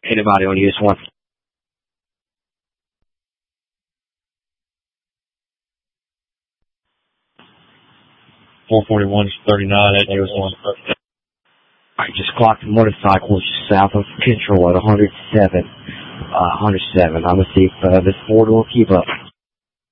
Anybody on US 1? 441 39 at US 1. I just clocked the motorcycle just south of Control at 107. 107. I'm gonna see if this Ford will keep up.